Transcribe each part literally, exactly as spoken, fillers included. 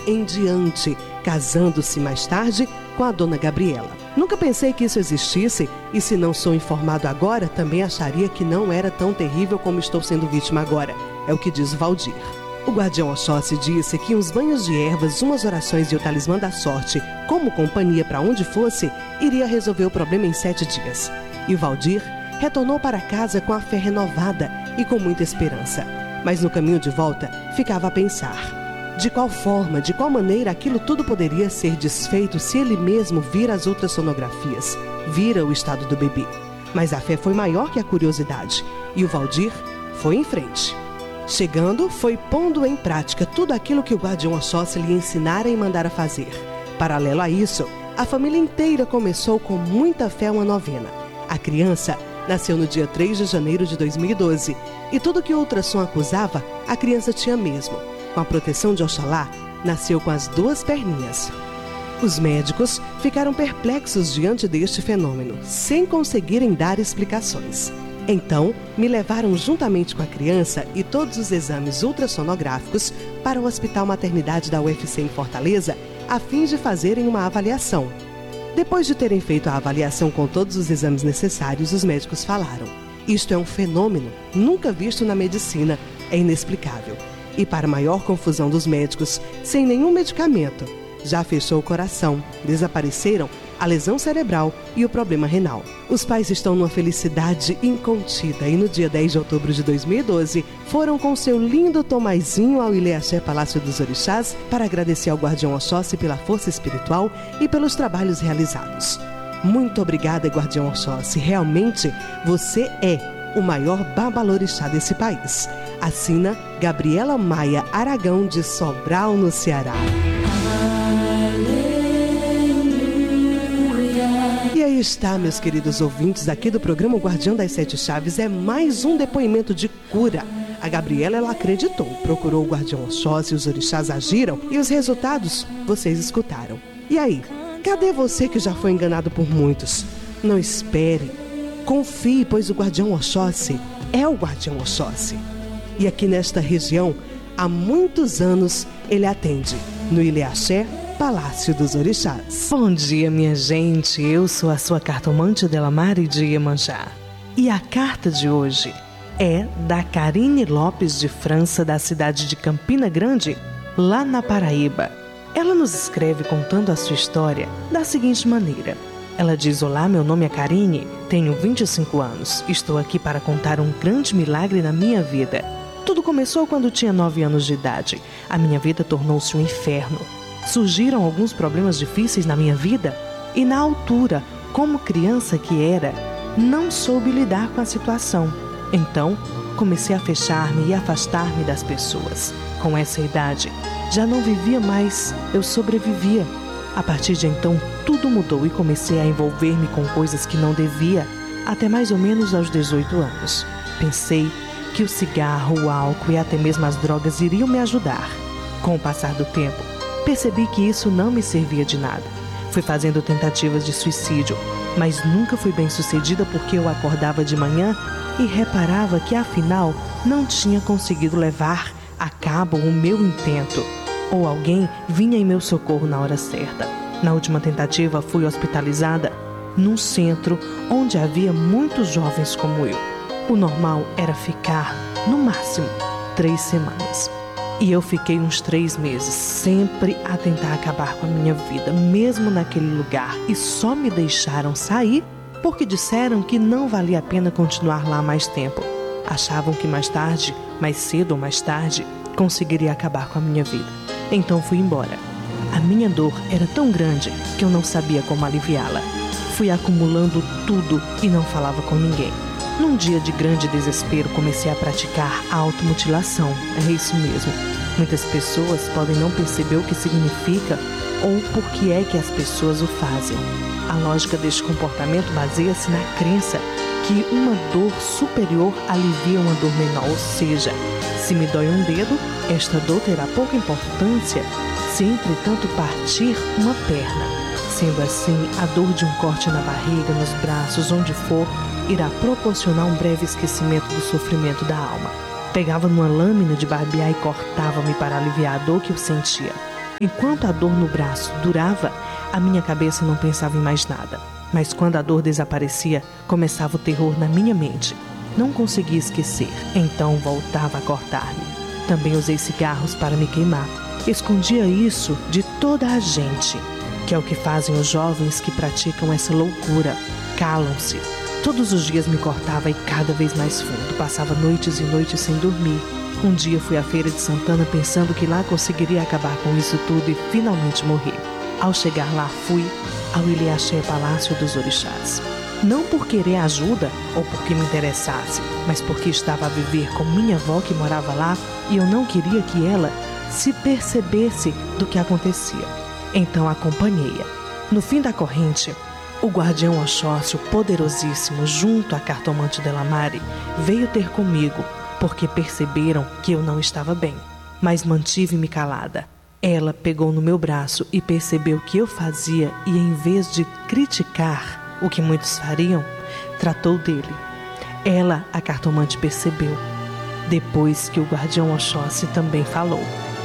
em diante, casando-se mais tarde com a dona Gabriela. Nunca pensei que isso existisse e, se não sou informado agora, também acharia que não era tão terrível como estou sendo vítima agora. É o que diz o Valdir. O guardião Oxóssi disse que uns banhos de ervas, umas orações e o talismã da sorte, como companhia para onde fosse, iria resolver o problema em sete dias. E Valdir retornou para casa com a fé renovada e com muita esperança. Mas no caminho de volta, ficava a pensar: de qual forma, de qual maneira aquilo tudo poderia ser desfeito se ele mesmo vira as ultrassonografias, vira o estado do bebê. Mas a fé foi maior que a curiosidade e o Valdir foi em frente. Chegando, foi pondo em prática tudo aquilo que o guardião Oxóssi lhe ensinara e mandara fazer. Paralelo a isso, a família inteira começou com muita fé uma novena. A criança nasceu no dia três de janeiro de dois mil e doze e tudo que o ultrassom acusava, a criança tinha mesmo. Com a proteção de Oxalá, nasceu com as duas perninhas. Os médicos ficaram perplexos diante deste fenômeno, sem conseguirem dar explicações. Então, me levaram juntamente com a criança e todos os exames ultrassonográficos para o Hospital Maternidade da U F C em Fortaleza, a fim de fazerem uma avaliação. Depois de terem feito a avaliação com todos os exames necessários, os médicos falaram: isto é um fenômeno nunca visto na medicina, é inexplicável. E para maior confusão dos médicos, sem nenhum medicamento, já fechou o coração, desapareceram a lesão cerebral e o problema renal. Os pais estão numa felicidade incontida e no dia dez de outubro de dois mil e doze foram com seu lindo Tomaizinho ao Ileaxé Palácio dos Orixás para agradecer ao guardião Oxóssi pela força espiritual e pelos trabalhos realizados. Muito obrigada, guardião Oxóssi. Realmente você é o maior babalorixá desse país. Assina Gabriela Maia Aragão, de Sobral, no Ceará. E aí está, meus queridos ouvintes, aqui do programa Guardião das Sete Chaves, é mais um depoimento de cura. A Gabriela, ela acreditou, procurou o guardião Oxóssi, os orixás agiram e os resultados vocês escutaram. E aí, cadê você que já foi enganado por muitos? Não espere, confie, pois o guardião Oxóssi é o guardião Oxóssi. E aqui nesta região, há muitos anos, ele atende no Ileaxé Palácio dos Orixás. Bom dia, minha gente. Eu sou a sua cartomante Delamare de Iemanjá. E a carta de hoje é da Karine Lopes de França, da cidade de Campina Grande, lá na Paraíba. Ela nos escreve contando a sua história da seguinte maneira. Ela diz: olá, meu nome é Karine, tenho vinte e cinco anos. Estou aqui para contar um grande milagre na minha vida. Tudo começou quando tinha nove anos de idade. A minha vida tornou-se um inferno. Surgiram alguns problemas difíceis na minha vida e, na altura, como criança que era, não soube lidar com a situação. Então, comecei a fechar-me e afastar-me das pessoas. Com essa idade, já não vivia mais, eu sobrevivia. A partir de então, tudo mudou e comecei a envolver-me com coisas que não devia, até mais ou menos aos dezoito anos. Pensei que o cigarro, o álcool e até mesmo as drogas iriam me ajudar. Com o passar do tempo, percebi que isso não me servia de nada. Fui fazendo tentativas de suicídio, mas nunca fui bem sucedida porque eu acordava de manhã e reparava que afinal não tinha conseguido levar a cabo o meu intento, ou alguém vinha em meu socorro na hora certa. Na última tentativa fui hospitalizada num centro onde havia muitos jovens como eu. O normal era ficar, no máximo, três semanas. E eu fiquei uns três meses, sempre a tentar acabar com a minha vida, mesmo naquele lugar. E só me deixaram sair porque disseram que não valia a pena continuar lá mais tempo. Achavam que mais tarde, mais cedo ou mais tarde, conseguiria acabar com a minha vida. Então fui embora. A minha dor era tão grande que eu não sabia como aliviá-la. Fui acumulando tudo e não falava com ninguém. Num dia de grande desespero, comecei a praticar a automutilação. É isso mesmo. Muitas pessoas podem não perceber o que significa ou por que é que as pessoas o fazem. A lógica deste comportamento baseia-se na crença que uma dor superior alivia uma dor menor. Ou seja, se me dói um dedo, esta dor terá pouca importância se, entretanto, partir uma perna. Sendo assim, a dor de um corte na barriga, nos braços, onde for, irá proporcionar um breve esquecimento do sofrimento da alma. Pegava numa lâmina de barbear e cortava-me para aliviar a dor que eu sentia. Enquanto a dor no braço durava, a minha cabeça não pensava em mais nada. Mas quando a dor desaparecia, começava o terror na minha mente. Não conseguia esquecer, então voltava a cortar-me. Também usei cigarros para me queimar. Escondia isso de toda a gente, que é o que fazem os jovens que praticam essa loucura. Calam-se. Todos os dias me cortava e cada vez mais fundo. Passava noites e noites sem dormir. Um dia fui à feira de Santana pensando que lá conseguiria acabar com isso tudo e finalmente morrer. Ao chegar lá, fui ao Ilê Axé Palácio dos Orixás. Não por querer ajuda ou porque me interessasse, mas porque estava a viver com minha avó que morava lá e eu não queria que ela se percebesse do que acontecia. Então acompanhei-a. No fim da corrente, o guardião Oxóssi, o poderosíssimo, junto à cartomante Delamare, veio ter comigo, porque perceberam que eu não estava bem. Mas mantive-me calada. Ela pegou no meu braço e percebeu o que eu fazia e, em vez de criticar o que muitos fariam, tratou dele. Ela, a cartomante, percebeu, depois que o guardião Oxóssi também falou.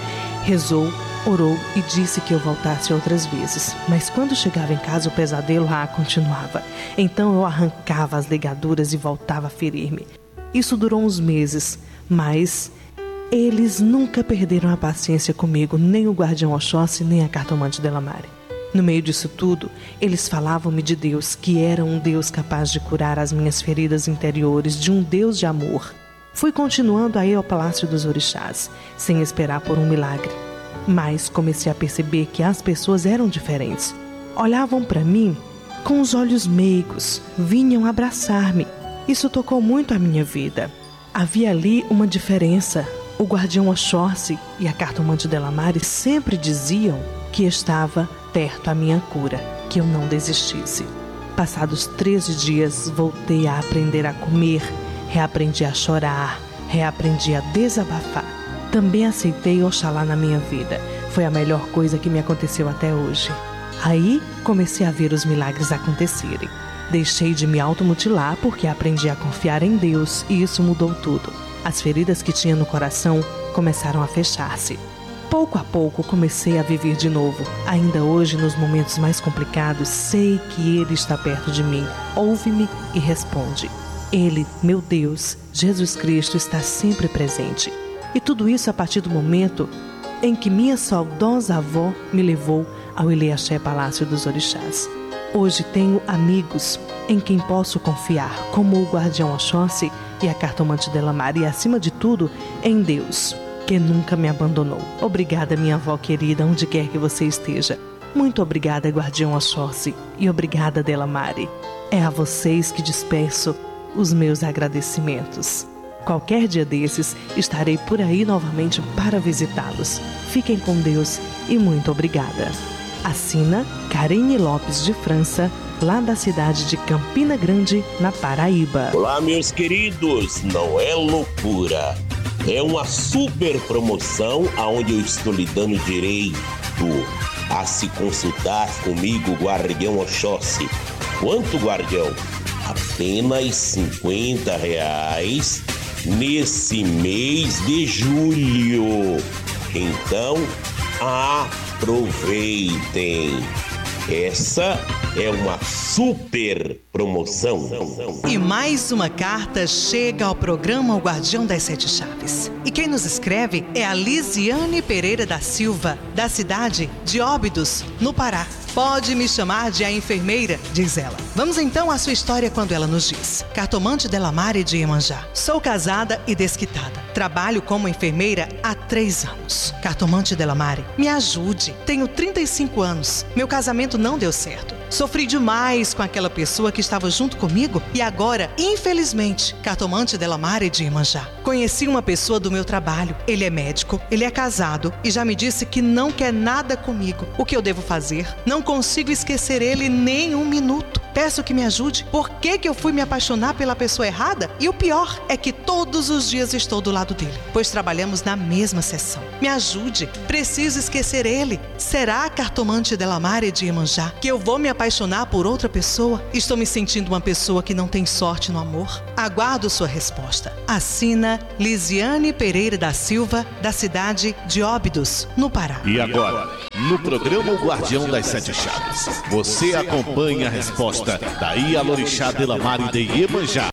Rezou, orou e disse que eu voltasse outras vezes. Mas quando chegava em casa, o pesadelo ah, continuava. Então eu arrancava as ligaduras e voltava a ferir-me. Isso durou uns meses, mas eles nunca perderam a paciência comigo, nem o guardião Oxóssi, nem a cartomante Delamare. No meio disso tudo, eles falavam-me de Deus, que era um Deus capaz de curar as minhas feridas interiores, de um Deus de amor. Fui continuando a ir ao Palácio dos Orixás, sem esperar por um milagre. Mas comecei a perceber que as pessoas eram diferentes. Olhavam para mim com os olhos meigos, vinham abraçar-me. Isso tocou muito a minha vida. Havia ali uma diferença. O guardião Oxóssi e a cartomante Delamare sempre diziam que estava perto a minha cura, que eu não desistisse. Passados treze dias, voltei a aprender a comer, reaprendi a chorar, reaprendi a desabafar. Também aceitei Oxalá na minha vida. Foi a melhor coisa que me aconteceu até hoje. Aí comecei a ver os milagres acontecerem. Deixei de me automutilar porque aprendi a confiar em Deus e isso mudou tudo. As feridas que tinha no coração começaram a fechar-se. Pouco a pouco comecei a viver de novo. Ainda hoje, nos momentos mais complicados, sei que Ele está perto de mim. Ouve-me e responde. Ele, meu Deus, Jesus Cristo, está sempre presente. E tudo isso a partir do momento em que minha saudosa avó me levou ao Ilê Axé Palácio dos Orixás. Hoje tenho amigos em quem posso confiar, como o guardião Oxóssi e a cartomante Delamare, e acima de tudo, em Deus, que nunca me abandonou. Obrigada, minha avó querida, onde quer que você esteja. Muito obrigada, guardião Oxóssi, e obrigada, Delamare. É a vocês que despeço os meus agradecimentos. Qualquer dia desses, estarei por aí novamente para visitá-los. Fiquem com Deus e muito obrigada. Assina Karine Lopes de França, lá da cidade de Campina Grande, na Paraíba. Olá, meus queridos, não é loucura. É uma super promoção onde eu estou lhe dando direito a se consultar comigo, guardião Oxóssi. Quanto, guardião? Apenas cinquenta reais nesse mês de julho. Então, aproveitem. Essa é uma super promoção. E mais uma carta chega ao programa O Guardião das Sete Chaves. E quem nos escreve é a Lisiane Pereira da Silva, da cidade de Óbidos, no Pará. Pode me chamar de a enfermeira, diz ela. Vamos então à sua história quando ela nos diz. Cartomante Delamare de Iemanjá. Sou casada e desquitada. Trabalho como enfermeira há três anos. Cartomante Delamare, me ajude. Tenho trinta e cinco anos. Meu casamento não deu certo. Sofri demais com aquela pessoa que estava junto comigo e agora, infelizmente, Cartomante Delamare de Iemanjá. Conheci uma pessoa do meu trabalho. Ele é médico, ele é casado e já me disse que não quer nada comigo. O que eu devo fazer? Não consigo esquecer ele nem um minuto. Peço que me ajude. Por que que eu fui me apaixonar pela pessoa errada? E o pior é que todos os dias estou do lado dele, pois trabalhamos na mesma sessão. Me ajude. Preciso esquecer ele. Será, cartomante Delamare de Iemanjá, que eu vou me apaixonar por outra pessoa? Estou me sentindo uma pessoa que não tem sorte no amor. Aguardo sua resposta. Assina Lisiane Pereira da Silva, da cidade de Óbidos, no Pará. E agora, no programa O Guardião das Sete Chaves, você acompanha a resposta da Ialorixá Delamare de Iemanjá.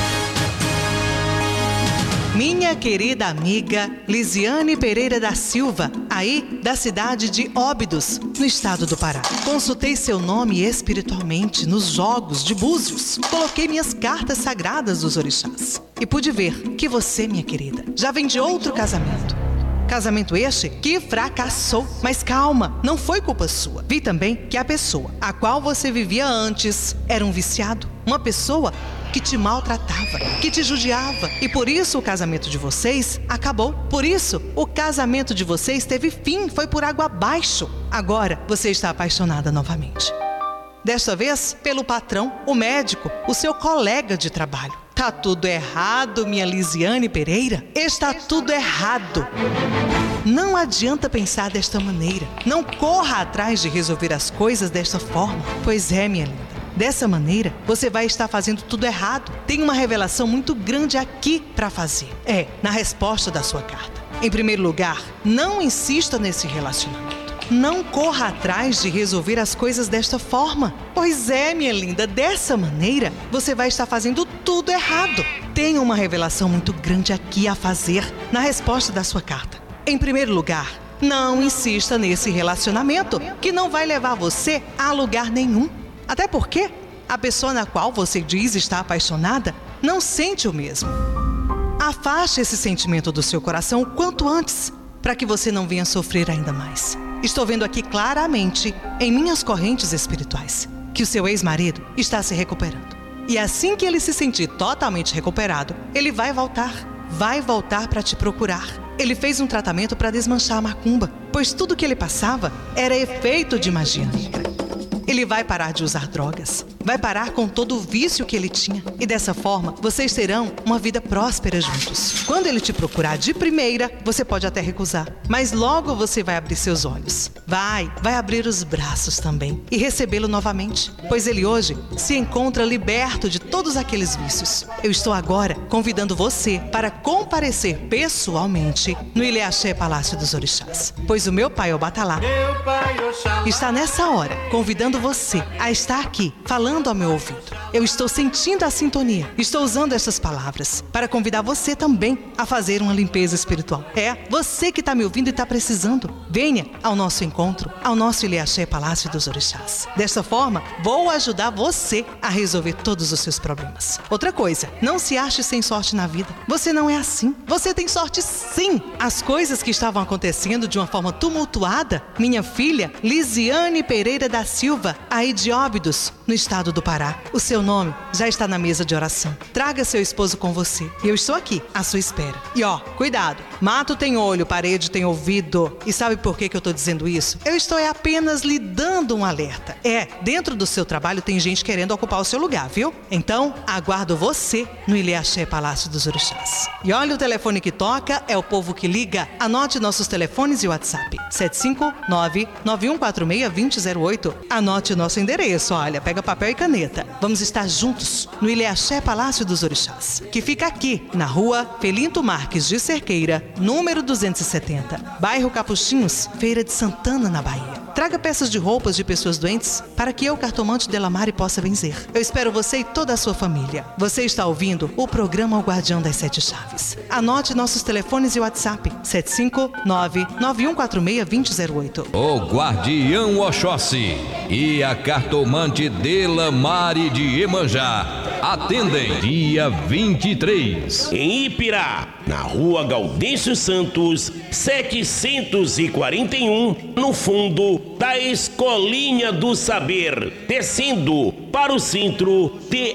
Minha querida amiga Lisiane Pereira da Silva, aí da cidade de Óbidos, no estado do Pará. Consultei seu nome espiritualmente nos jogos de búzios. Coloquei minhas cartas sagradas dos orixás. E pude ver que você, minha querida, já vem de outro casamento. Casamento este que fracassou. Mas calma, não foi culpa sua. Vi também que a pessoa a qual você vivia antes era um viciado. Uma pessoa que te maltratava, que te judiava. E por isso o casamento de vocês acabou. Por isso o casamento de vocês teve fim, foi por água abaixo. Agora você está apaixonada novamente. Desta vez pelo patrão, o médico, o seu colega de trabalho. Tá tudo errado, minha Lisiane Pereira. Está tudo errado. Não adianta pensar desta maneira. Não corra atrás de resolver as coisas desta forma. Pois é, minha linda. Dessa maneira, você vai estar fazendo tudo errado. Tem uma revelação muito grande aqui para fazer. É, na resposta da sua carta. Em primeiro lugar, não insista nesse relacionamento. Não corra atrás de resolver as coisas desta forma. Pois é, minha linda, dessa maneira, você vai estar fazendo tudo errado. Tem uma revelação muito grande aqui a fazer na resposta da sua carta. Em primeiro lugar, não insista nesse relacionamento, que não vai levar você a lugar nenhum. Até porque a pessoa na qual você diz estar apaixonada não sente o mesmo. Afaste esse sentimento do seu coração o quanto antes, para que você não venha sofrer ainda mais. Estou vendo aqui claramente, em minhas correntes espirituais, que o seu ex-marido está se recuperando. E assim que ele se sentir totalmente recuperado, ele vai voltar. Vai voltar para te procurar. Ele fez um tratamento para desmanchar a macumba, pois tudo que ele passava era efeito de magia negra. Ele vai parar de usar drogas, vai parar com todo o vício que ele tinha. E dessa forma, vocês terão uma vida próspera juntos. Quando ele te procurar de primeira, você pode até recusar, mas logo você vai abrir seus olhos. Vai, vai abrir os braços também e recebê-lo novamente, pois ele hoje se encontra liberto de todos aqueles vícios. Eu estou agora convidando você para comparecer pessoalmente no Ileaxé Palácio dos Orixás, pois o meu pai Obatalá está nessa hora convidando você a estar aqui, falando ao meu ouvido. Eu estou sentindo a sintonia. Estou usando essas palavras para convidar você também a fazer uma limpeza espiritual. É, você que está me ouvindo e está precisando, venha ao nosso encontro, ao nosso Ileaxé Palácio dos Orixás. Desta forma, vou ajudar você a resolver todos os seus problemas. Outra coisa, não se ache sem sorte na vida. Você não é assim. Você tem sorte sim. As coisas que estavam acontecendo de uma forma tumultuada, minha filha Lisiane Pereira da Silva, aí de Óbidos, no estado do Pará. O seu nome já está na mesa de oração. Traga seu esposo com você. Eu estou aqui, à sua espera. E ó, cuidado. Mato tem olho, parede tem ouvido. E sabe por que que eu estou dizendo isso? Eu estou é, apenas lhe dando um alerta. É, dentro do seu trabalho tem gente querendo ocupar o seu lugar, viu? Então, aguardo você no Ileaxé Palácio dos Orixás. E olha o telefone que toca, é o povo que liga. Anote nossos telefones e WhatsApp. sete cinco nove, nove um quatro seis, dois zero zero oito. Anote o nosso endereço, olha, pega papel e caneta. Vamos estar juntos no Ileaxé Palácio dos Orixás, que fica aqui, na rua Felinto Marques de Cerqueira, número duzentos e setenta, bairro Capuchinhos, Feira de Santana, na Bahia. Traga peças de roupas de pessoas doentes para que eu, cartomante Delamare, possa benzer. Eu espero você e toda a sua família. Você está ouvindo o programa O Guardião das Sete Chaves. Anote nossos telefones e WhatsApp. sete cinco nove, nove um quatro seis, dois zero oito. O Guardião Oxóssi e a cartomante Delamare de Iemanjá atendem dia vinte e três. Em Ipirá, na rua Gaudêncio Santos, setecentos e quarenta e um, no fundo da Escolinha do Saber, descendo para o centro de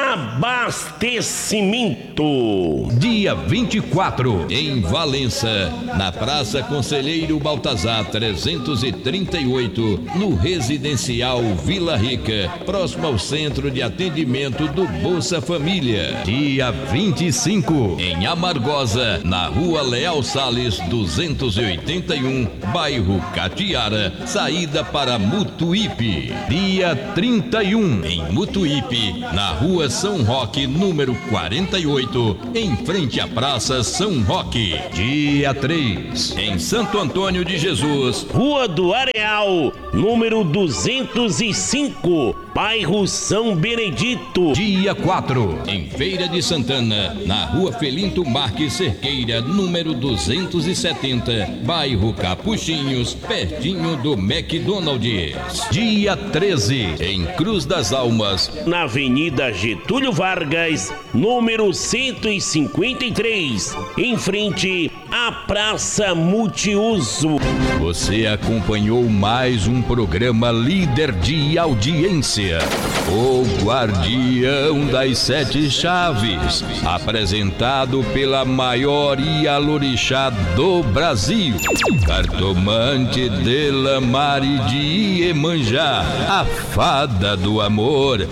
abastecimento. Dia vinte e quatro, em Valença, na Praça Conselheiro Baltazar trezentos e trinta e oito, no Residencial Vila Rica, próximo ao Centro de Atendimento do Bolsa Família. Dia vinte e cinco, em Amargosa, na Rua Leal Salles duzentos e oitenta e um, bairro Catiara, saída para Mutuípe. Dia trinta e um, em Mutuípe, na Rua São Roque, número quarenta e oito, em frente à Praça São Roque. Dia três, em Santo Antônio de Jesus, Rua do Areal, número duzentos e cinco, bairro São Benedito. Dia quatro, em Feira de Santana, na Rua Felinto Marques Cerqueira, número duzentos e setenta, bairro Capuchinhos, pertinho do McDonald's. Dia treze, em Cruz das Almas, na Avenida Getúlio Vargas, número cento e cinquenta e três, em frente à Praça Multiuso. Você acompanhou mais um programa líder de audiência, o Guardião das Sete Chaves, apresentado pela maior Ialorixá do Brasil, Cartomante Delamare de Iemanjá, a fada do amor.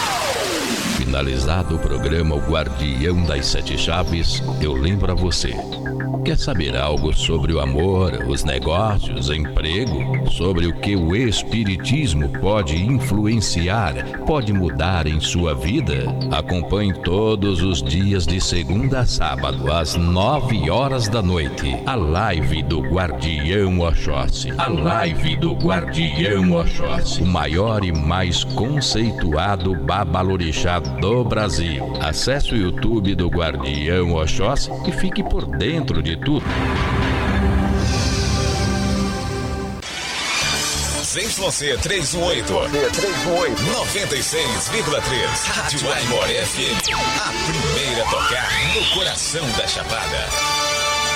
Finalizado o programa O Guardião das Sete Chaves, eu lembro a você. Quer saber algo sobre o amor, os negócios, emprego? Sobre o que o Espiritismo pode influenciar, pode mudar em sua vida? Acompanhe todos os dias de segunda a sábado, às nove horas da noite, a live do Guardião Oxóssi. A live do Guardião Oxóssi, o maior e mais conceituado babalorixá do Brasil. Acesse o YouTube do Guardião Oxóssi e fique por dentro de tudo. Z Y trezentos e dezoito, noventa e seis vírgula três, Rádio Aimoré F M, a primeira a tocar no coração da Chapada.